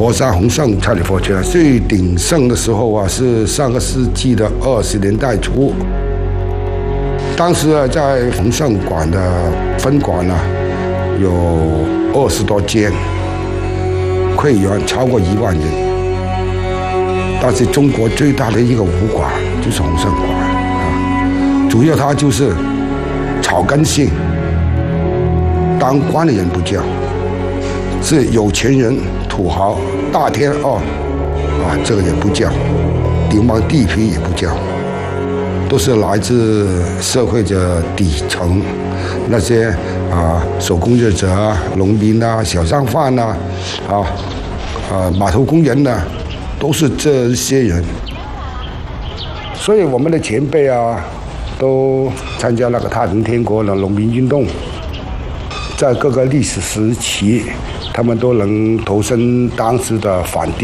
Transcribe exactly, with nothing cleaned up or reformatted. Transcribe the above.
佛山洪盛差旅佛圈最鼎盛的时候啊，是上个世纪的二十年代初。当时啊，在洪盛馆的分馆呢、啊，有二十多间，会员超过一万人。但是中国最大的一个武馆就是洪盛馆啊，主要它就是草根性，当官的人不叫。是有钱人、土豪、大天二，啊，这个也不叫；流氓地痞也不叫，都是来自社会的底层，那些啊手工业者啊、农民啊、小商贩呐、啊，啊啊码头工人呐、啊，都是这些人。所以我们的前辈啊，都参加那个太平天国的农民运动，在各个历史时期。他们都能投身当时的反帝